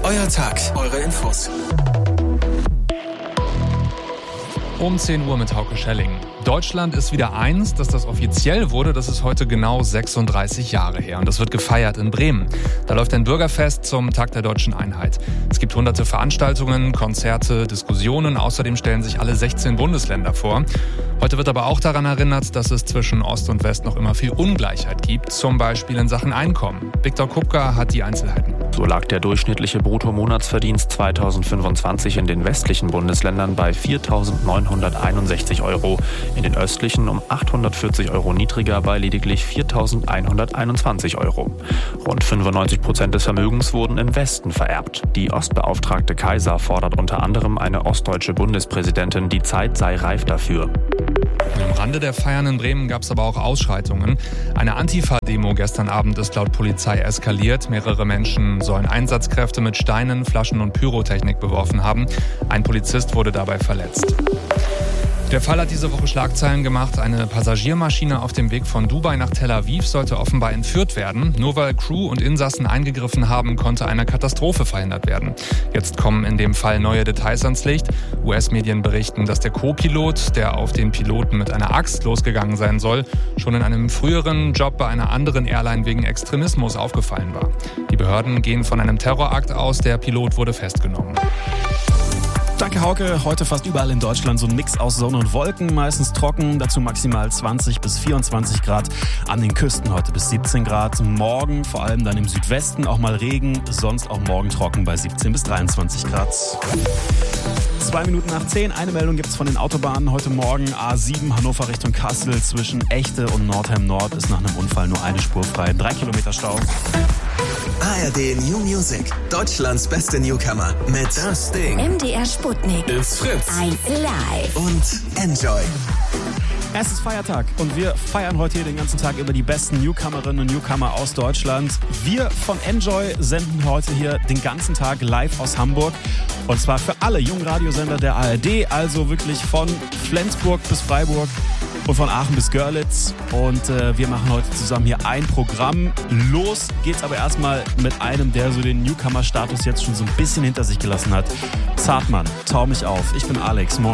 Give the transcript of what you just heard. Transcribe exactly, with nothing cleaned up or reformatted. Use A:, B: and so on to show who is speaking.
A: Euer Tag, eure Infos.
B: Um zehn Uhr mit Hauke Schelling. Deutschland ist wieder eins, dass das offiziell wurde, das ist heute genau sechsunddreißig Jahre her. Und das wird gefeiert in Bremen. Da läuft ein Bürgerfest zum Tag der deutschen Einheit. Es gibt hunderte Veranstaltungen, Konzerte, Diskussionen. Außerdem stellen sich alle sechzehn Bundesländer vor. Heute wird aber auch daran erinnert, dass es zwischen Ost und West noch immer viel Ungleichheit gibt. Zum Beispiel in Sachen Einkommen. Viktor Kupka hat die Einzelheiten.
C: So lag der durchschnittliche Bruttomonatsverdienst zweitausendfünfundzwanzig in den westlichen Bundesländern bei viertausendneunhunderteinundsechzig Euro, in den östlichen um achthundertvierzig Euro niedriger bei lediglich viertausendeinhunderteinundzwanzig Euro. Rund fünfundneunzig Prozent des Vermögens wurden im Westen vererbt. Die Ostbeauftragte Kaiser fordert unter anderem eine ostdeutsche Bundespräsidentin, die Zeit sei reif dafür.
B: Am Rande der Feiern in Bremen gab es aber auch Ausschreitungen. Eine Antifa-Demo gestern Abend ist laut Polizei eskaliert. Mehrere Menschen sollen Einsatzkräfte mit Steinen, Flaschen und Pyrotechnik beworfen haben. Ein Polizist wurde dabei verletzt. Der Fall hat diese Woche Schlagzeilen gemacht. Eine Passagiermaschine auf dem Weg von Dubai nach Tel Aviv sollte offenbar entführt werden. Nur weil Crew und Insassen eingegriffen haben, konnte eine Katastrophe verhindert werden. Jetzt kommen in dem Fall neue Details ans Licht. U S-Medien berichten, dass der Co-Pilot, der auf den Piloten mit einer Axt losgegangen sein soll, schon in einem früheren Job bei einer anderen Airline wegen Extremismus aufgefallen war. Die Behörden gehen von einem Terrorakt aus. Der Pilot wurde festgenommen.
D: Danke, Hauke. Heute fast überall in Deutschland so ein Mix aus Sonne und Wolken, meistens trocken, dazu maximal zwanzig bis vierundzwanzig Grad. An den Küsten heute bis siebzehn Grad. Morgen vor allem dann im Südwesten auch mal Regen, sonst auch morgen trocken bei siebzehn bis dreiundzwanzig Grad. Zwei Minuten nach zehn, eine Meldung gibt es von den Autobahnen. Heute Morgen A sieben Hannover Richtung Kassel zwischen Echte und Nordheim Nord ist nach einem Unfall nur eine Spur frei. Drei Kilometer Stau.
A: A R D New Music, Deutschlands beste Newcomer mit Das Ding.
E: M D R Sputnik.
A: Ist Fritz.
E: eins Live.
A: Und Enjoy.
D: Es ist Feiertag und wir feiern heute hier den ganzen Tag über die besten Newcomerinnen und Newcomer aus Deutschland. Wir von Enjoy senden heute hier den ganzen Tag live aus Hamburg. Und zwar für alle Jungradiosender der A R D, also wirklich von Flensburg bis Freiburg und von Aachen bis Görlitz. Und äh, wir machen heute zusammen hier ein Programm. Los geht's aber erstmal mit einem, der so den Newcomer-Status jetzt schon so ein bisschen hinter sich gelassen hat. Zartmann, tau mich auf. Ich bin Alex, moin.